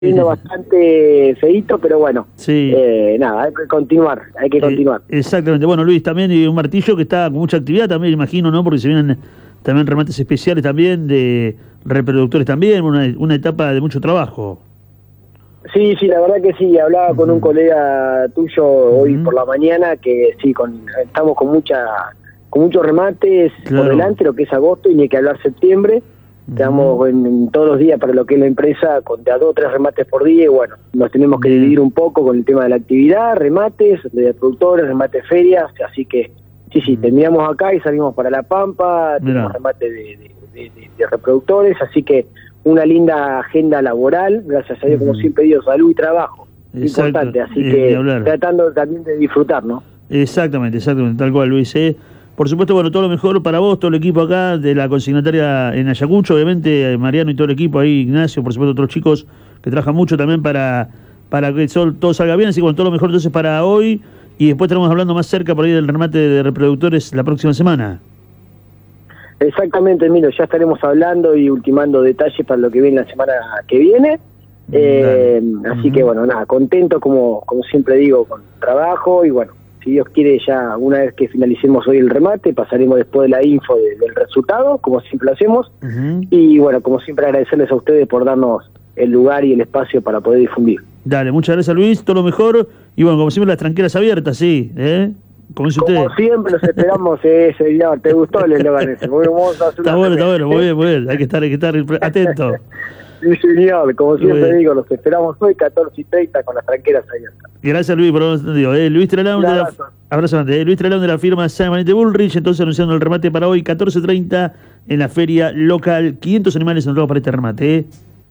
viendo bastante feíto, pero bueno, sí. Nada, hay que continuar, Exactamente. Bueno, Luis, también un martillo que está con mucha actividad también, imagino, ¿no? Porque se vienen también remates especiales también, de reproductores también, una etapa de mucho trabajo. Sí, la verdad que sí, hablaba con un colega tuyo hoy por la mañana, que sí, estamos con muchos remates por delante, lo que es agosto, y ni que hablar septiembre. Estamos en todos los días para lo que es la empresa, con de a 2 o 3 remates por día, y bueno, nos tenemos que dividir un poco con el tema de la actividad, remates de productores, remates ferias, así que sí, terminamos acá y salimos para La Pampa, tenemos remate de reproductores, así que una linda agenda laboral, gracias a Dios, como siempre digo, salud y trabajo, importante, así que tratando también de disfrutar, ¿no? Exactamente, tal cual, Luis. Por supuesto, bueno, todo lo mejor para vos, todo el equipo acá de la consignataria en Ayacucho, obviamente, Mariano y todo el equipo ahí, Ignacio, por supuesto, otros chicos que trabajan mucho también para que todo salga bien, así que bueno, todo lo mejor entonces para hoy, y después estaremos hablando más cerca por ahí del remate de reproductores la próxima semana. Exactamente, Emilio, ya estaremos hablando y ultimando detalles para lo que viene la semana que viene. Así que bueno, nada, contento como siempre digo, con trabajo, y bueno, si Dios quiere, ya una vez que finalicemos hoy el remate, pasaremos después de la info del resultado, como siempre lo hacemos. Y bueno, como siempre, agradecerles a ustedes por darnos el lugar y el espacio para poder difundir. Dale, muchas gracias, Luis, todo lo mejor, y bueno, como siempre, las tranqueras abiertas, sí, como dice usted. Como siempre los esperamos, señor. ¿Te gustó el eslogan ese? Está bueno, muy bien, hay que estar atento. Sí, señor, como siempre digo, los esperamos hoy 14:30 con las tranqueras abiertas. Gracias, Luis, por habernos entendido. Luis Trelaun Luis Trelaun de la firma Simon & Bullrich, entonces anunciando el remate para hoy 14:30 en la feria local. 500 animales entrados para este remate.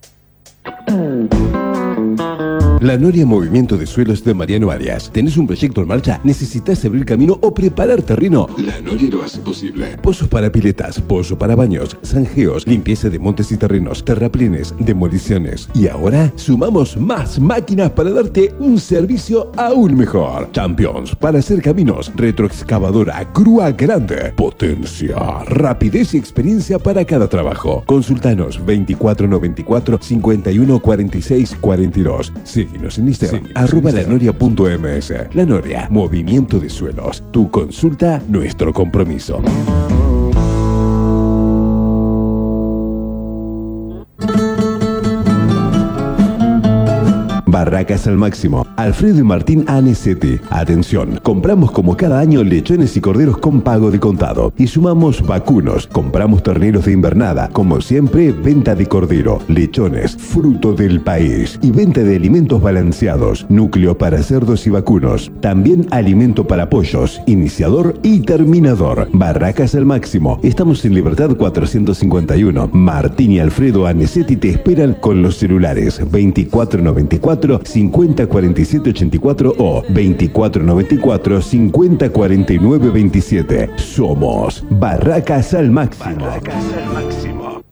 La Noria Movimiento de Suelos de Mariano Arias. ¿Tenés un proyecto en marcha? ¿Necesitas abrir camino o preparar terreno? La Noria lo hace posible. Pozos para piletas, pozo para baños, zanjeos, limpieza de montes y terrenos, terraplenes, demoliciones. Y ahora sumamos más máquinas para darte un servicio aún mejor. Champions para hacer caminos, retroexcavadora, grúa grande, potencia, rapidez y experiencia para cada trabajo. Consultanos 2494 5146 42. Síguenos en Instagram, @lanoria.ms. La Noria, Movimiento de Suelos. Tu consulta, nuestro compromiso. Barracas al máximo. Alfredo y Martín Anesetti. Atención, compramos como cada año lechones y corderos con pago de contado. Y sumamos vacunos. Compramos terneros de invernada. Como siempre, venta de cordero, lechones, fruto del país. Y venta de alimentos balanceados. Núcleo para cerdos y vacunos. También alimento para pollos, iniciador y terminador. Barracas al máximo. Estamos en Libertad 451. Martín y Alfredo Anesetti te esperan con los celulares 2494 5047 84 o 2494 5049 27. Somos Barracas al máximo. Barracas al máximo.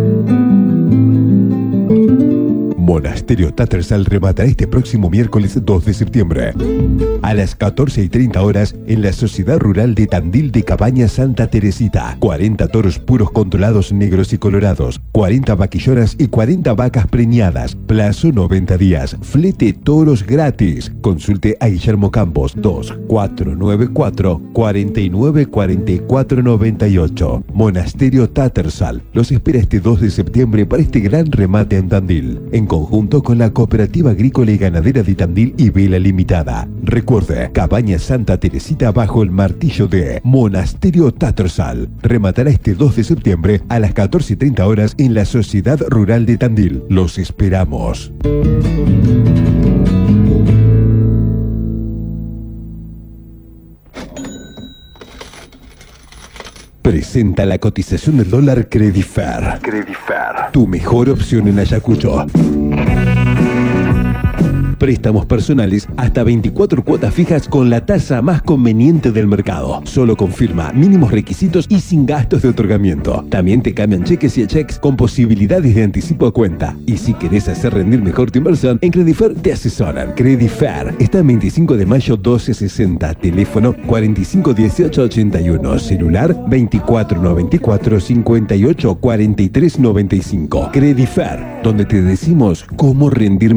Monasterio Tattersall rematará este próximo miércoles 2 de septiembre a las 14:30 horas en la Sociedad Rural de Tandil de Cabaña Santa Teresita. 40 toros puros controlados negros y colorados, 40 vaquillonas y 40 vacas preñadas. Plazo 90 días. Flete toros gratis. Consulte a Guillermo Campos 2494 49 44 98. Monasterio Tattersall los espera este 2 de septiembre para este gran remate en Tandil, en conjunto con la Cooperativa Agrícola y Ganadera de Tandil y Vela Limitada. Recuerde, Cabaña Santa Teresita bajo el martillo de Monasterio Tattersall. Rematará este 2 de septiembre a las 14:30 horas en la Sociedad Rural de Tandil. Los esperamos. Presenta la cotización del dólar Credifer. Tu mejor opción en Ayacucho. préstamos personales hasta 24 cuotas fijas con la tasa más conveniente del mercado. Solo confirma mínimos requisitos y sin gastos de otorgamiento. También te cambian cheques y cheques con posibilidades de anticipo a cuenta. Y si querés hacer rendir mejor tu inversión, en Credifer te asesoran. Credifer está en 25 de mayo 1260, teléfono 451881, celular 2494 58 43 95. Credifer, donde te decimos cómo rendir